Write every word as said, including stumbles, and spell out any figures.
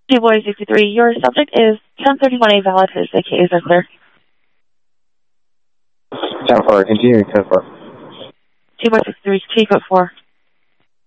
Two boys, sixty-three. Your subject is ten thirty-one A valid. His A K As are clear. ten four, continue, ten four. Two boys, sixty-three. Take foot four.